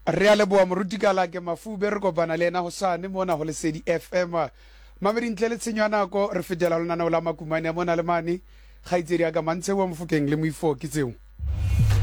re a leboa moruti ka la ke Mafube re kopana le ena hosane mona ho Lesedi FM mamedi ntle le tshenyo nako re fetela lona na la makumane mona le mane ga itsedi ka mantse wa Mofokeng le Moifo ke tseo